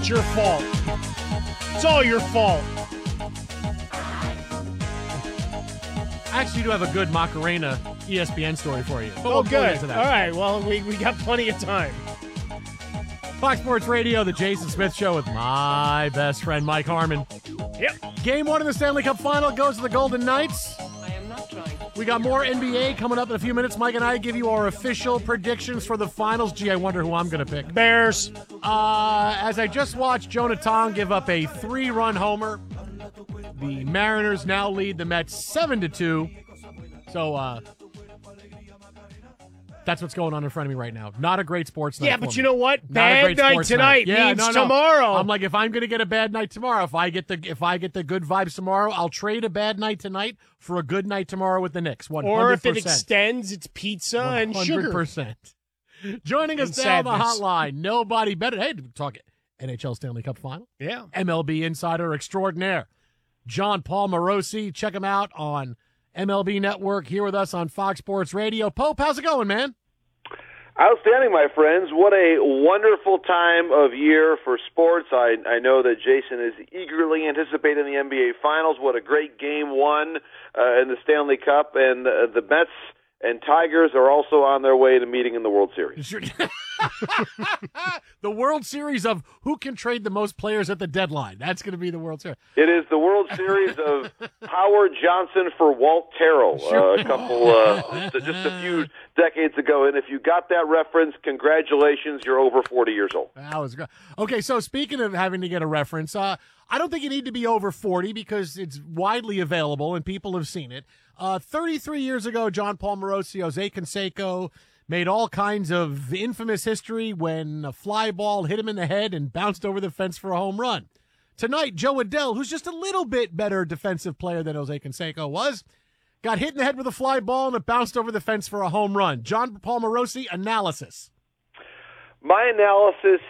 It's your fault. It's all your fault. I actually do have a good Macarena ESPN story for you. Oh, good. All right. Well, we got plenty of time. Fox Sports Radio, the Jason Smith Show with my best friend, Mike Harmon. Yep. Game 1 of the Stanley Cup Final goes to the Golden Knights. I am not trying. We got more NBA coming up in a few minutes. Mike and I give you our official predictions for the finals. Gee, I wonder who I'm going to pick. Bears. As I just watched Jonah Tong give up a 3-run homer, the Mariners now lead the Mets 7-2. So, that's what's going on in front of me right now. Not a great sports night. Yeah, but you know what? Not a Bad great night sports tonight night. means tomorrow. I'm like, if I'm going to get a bad night tomorrow, if I get the good vibes tomorrow, I'll trade a bad night tonight for a good night tomorrow with the Knicks. 100%. Or if it extends, it's pizza 100%. and sugar. Joining us And now on the sadness. hotline, nobody better. Hey, talk NHL Stanley Cup Final. Yeah. MLB insider extraordinaire, John Paul Morosi. Check him out on MLB Network, here with us on Fox Sports Radio. Pope, how's it going, man? Outstanding, my friends. What a wonderful time of year for sports. I know that Jason is eagerly anticipating the NBA Finals. What a great Game 1 in the Stanley Cup. And the Mets and Tigers are also on their way to meeting in the World Series. The World Series of who can trade the most players at the deadline. That's going to be the World Series. It is the World Series of Howard Johnson for Walt Terrell just a few decades ago. And if you got that reference, congratulations, you're over 40 years old. That was good. Okay, so speaking of having to get a reference, I don't think you need to be over 40 because it's widely available and people have seen it. 33 years ago, John Paul Morosi, Jose Canseco made all kinds of infamous history when a fly ball hit him in the head and bounced over the fence for a home run. Tonight, Joe Adell, who's just a little bit better defensive player than Jose Canseco was, got hit in the head with a fly ball and it bounced over the fence for a home run. John Paul Morosi, analysis. My analysis